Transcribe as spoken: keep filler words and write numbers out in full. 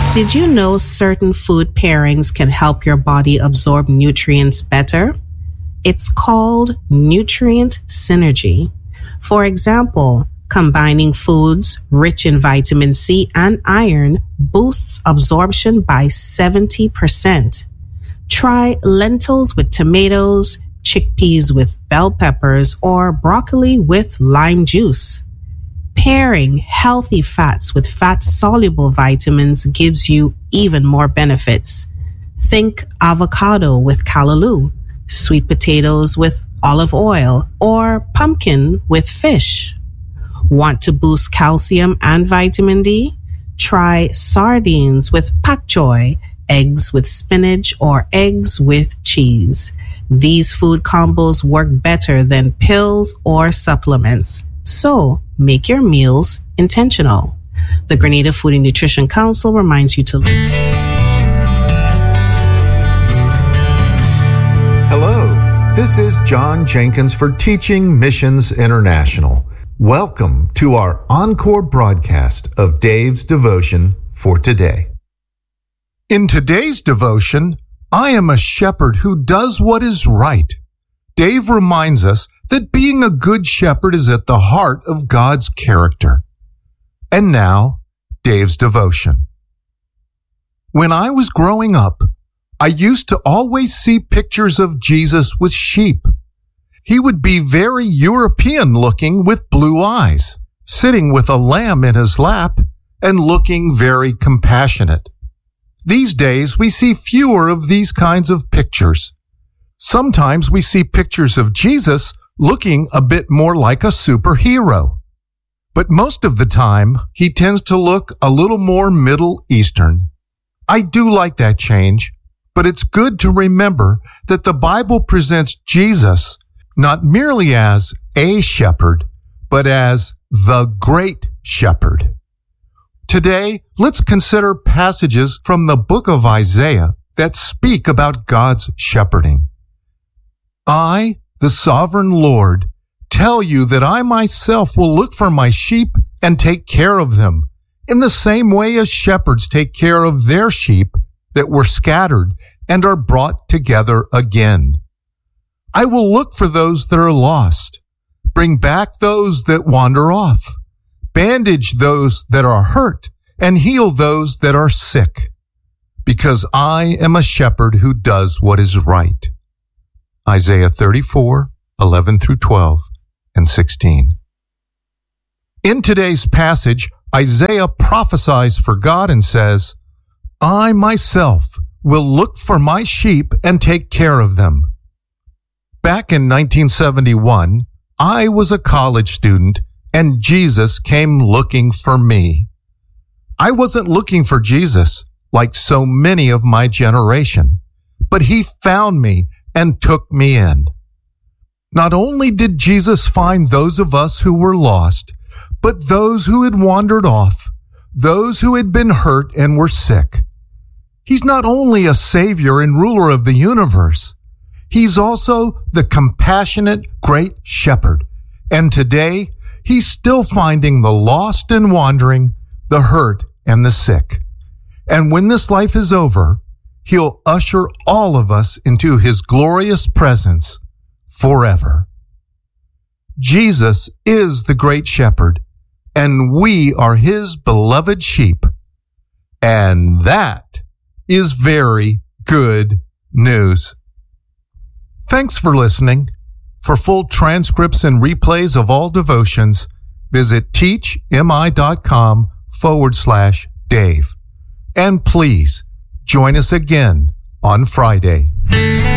Did you know certain food pairings can help your body absorb nutrients better? It's called nutrient synergy. For example, combining foods rich in vitamin C and iron boosts absorption by seventy percent. Try lentils with tomatoes, chickpeas with bell peppers, or broccoli with lime juice. Pairing healthy fats with fat-soluble vitamins gives you even more benefits. Think avocado with callaloo, sweet potatoes with olive oil, or pumpkin with fish. Want to boost calcium and vitamin D? Try sardines with pak choy, eggs with spinach, or eggs with cheese. These food combos work better than pills or supplements. So, make your meals intentional. The Grenada Food and Nutrition Council reminds you to... Hello, this is John Jenkins for Teaching Missions International. Welcome to our encore broadcast of Dave's Devotion for today. In today's devotion, I am a shepherd who does what is right. Dave reminds us that being a good shepherd is at the heart of God's character. And now, Dave's devotion. When I was growing up, I used to always see pictures of Jesus with sheep. He would be very European looking with blue eyes, sitting with a lamb in his lap and looking very compassionate. These days, we see fewer of these kinds of pictures. Sometimes we see pictures of Jesus looking a bit more like a superhero. But most of the time, he tends to look a little more Middle Eastern. I do like that change, but it's good to remember that the Bible presents Jesus not merely as a shepherd, but as the great shepherd. Today, let's consider passages from the book of Isaiah that speak about God's shepherding. I, the sovereign Lord, tell you that I myself will look for my sheep and take care of them, in the same way as shepherds take care of their sheep that were scattered and are brought together again. I will look for those that are lost, bring back those that wander off, bandage those that are hurt, and heal those that are sick, because I am a shepherd who does what is right. Isaiah thirty-four, eleven through twelve and sixteen. In today's passage, Isaiah prophesies for God and says, I myself will look for my sheep and take care of them. Back in nineteen seventy-one, I was a college student and Jesus came looking for me. I wasn't looking for Jesus like so many of my generation, but he found me and took me in. Not only did Jesus find those of us who were lost, but those who had wandered off, those who had been hurt and were sick. He's not only a savior and ruler of the universe, he's also the compassionate great shepherd. And today, he's still finding the lost and wandering, the hurt and the sick. And when this life is over, he'll usher all of us into his glorious presence forever. Jesus is the great shepherd, and we are his beloved sheep. And that is very good news. Thanks for listening. For full transcripts and replays of all devotions, visit teachmi.com forward slash Dave. And please join us again on Friday.